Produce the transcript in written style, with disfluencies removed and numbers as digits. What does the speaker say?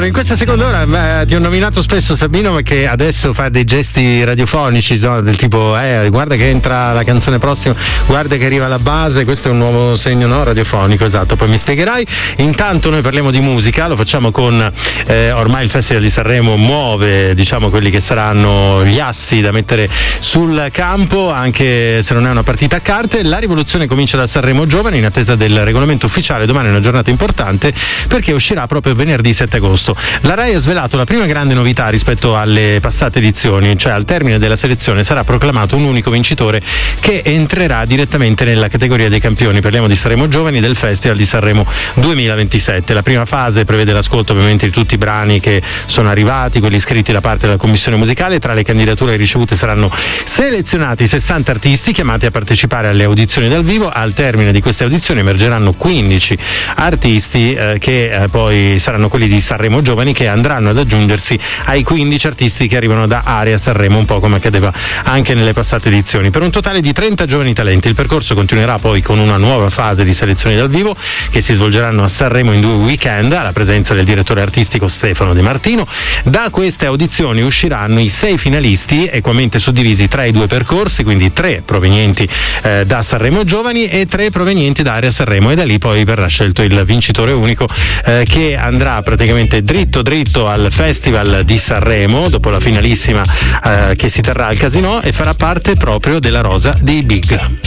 in questa seconda ora ti ho nominato spesso, Sabino, perché adesso fa dei gesti radiofonici, no? Del tipo guarda che entra la canzone prossima, guarda che arriva la base, questo è un nuovo segno, no? Radiofonico, esatto, poi mi spiegherai. Intanto noi parliamo di musica, lo facciamo con ormai il Festival di Sanremo muove, diciamo, quelli che saranno gli assi da mettere sul campo, anche se non è una partita a carte. La rivoluzione comincia da Sanremo Giovani, in attesa del regolamento ufficiale. Domani è una giornata importante perché uscirà proprio venerdì 7 agosto. La RAI ha svelato la prima grande novità rispetto alle passate edizioni, cioè al termine della selezione sarà proclamato un unico vincitore che entrerà direttamente nella categoria dei campioni. Parliamo di Sanremo Giovani, del Festival di Sanremo 2027. La prima fase prevede l'ascolto ovviamente di tutti i brani che sono arrivati, quelli iscritti da parte della commissione musicale. Tra le candidature ricevute saranno selezionati 60 artisti chiamati a partecipare alle audizioni dal vivo. Al termine di queste audizioni emergeranno 15 artisti che poi saranno quelli di Sanremo Giovani, che andranno ad aggiungersi ai 15 artisti che arrivano da Area Sanremo, un po' come accadeva anche nelle passate edizioni, per un totale di 30 giovani talenti. Il percorso continuerà poi con una nuova fase di selezioni dal vivo che si svolgeranno a Sanremo in 2 weekend, alla presenza del direttore artistico Stefano De Martino. Da queste audizioni usciranno i 6 finalisti, equamente suddivisi tra i 2 percorsi, quindi 3 provenienti da Sanremo Giovani e 3 provenienti da Area Sanremo, e da lì poi verrà scelto il vincitore unico che andrà praticamente dritto al Festival di Sanremo dopo la finalissima che si terrà al Casinò, e farà parte proprio della rosa dei Big.